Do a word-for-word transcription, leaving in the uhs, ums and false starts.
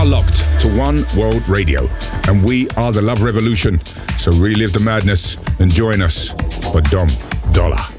locked to One World Radio, and we are the Love Revolution. So relive the madness and join us for Dom Dolla.